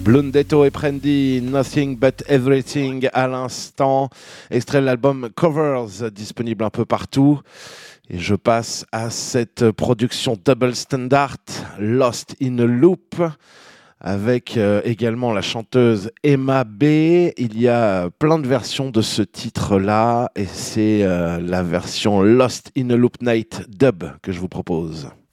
Blundetto et Prendy, Nothing But Everything à l'instant, extrait de l'album Covers, disponible un peu partout. Et je passe à cette production double standard, Lost in a Loop, avec également la chanteuse Emma B. Il y a plein de versions de ce titre-là, et c'est la version Lost in a Loop Night dub que je vous propose.